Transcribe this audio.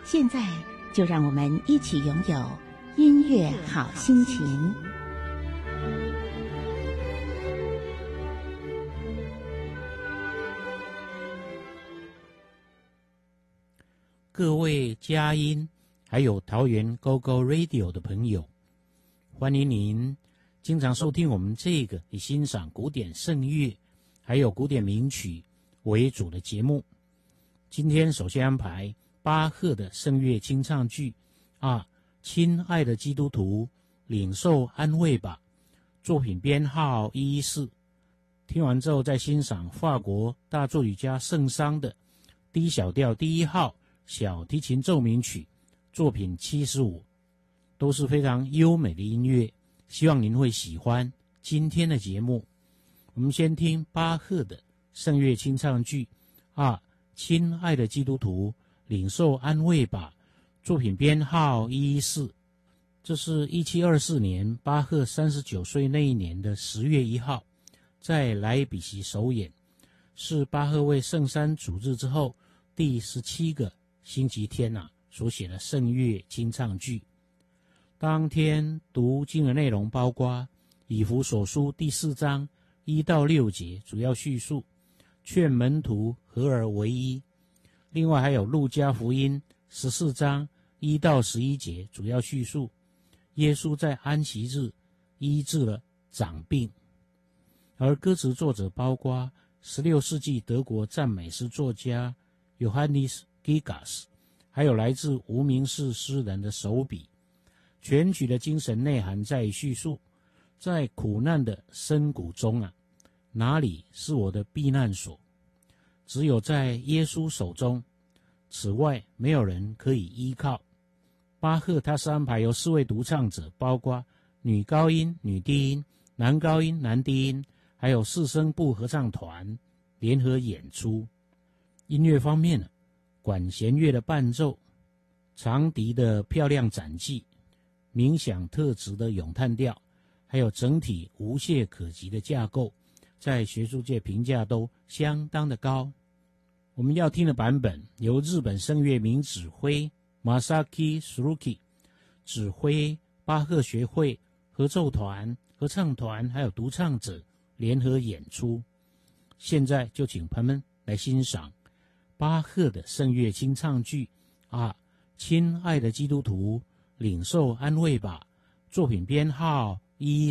现在就让我们一起拥有音乐好心情。 各位佳音还有桃园 GoGo Radio 的朋友，欢迎您经常收听我们这个以欣赏古典圣乐还有古典名曲为主的节目。今天首先安排巴赫的圣乐清唱剧亲爱的基督徒，领受安慰吧，作品编号114。听完之后再欣赏法国大作曲家圣桑的 D 小调第1号小提琴奏鸣曲，作品75，都是非常优美的音乐，希望您会喜欢今天的节目。我们先听巴赫的圣乐清唱剧亲爱的基督徒，领受安慰吧，作品编号114。这是1724年巴赫39岁那一年的10月1号在莱比锡首演，是巴赫为圣三主日之后第17个星期天所写的圣乐清唱剧。当天读经的内容包括以弗所书第4章1到6节主要叙述，劝门徒合而为一。另外还有路加福音14章1到11节主要叙述，耶稣在安息日医治了长病。而歌词作者包括16世纪德国赞美诗作家 Johannes Gigas， 还有来自无名氏诗人的手笔。全曲的精神内涵在于叙述，在苦难的深谷中哪里是我的避难所？只有在耶稣手中，此外没有人可以依靠。巴赫他是安排由4位独唱者，包括女高音、女低音、男高音、男低音，还有4声部合唱团联合演出。音乐方面管弦乐的伴奏，长笛的漂亮展技，冥想特质的咏叹调，还有整体无懈可击的架构，在学术界评价都相当的高。我们要听的版本由日本声乐名指挥 Masaki Suzuki 指挥巴赫学会合奏团、合唱团还有独唱者联合演出。现在就请朋友们来欣赏巴赫的圣乐清唱剧亲爱的基督徒，领受安慰吧，作品编号114。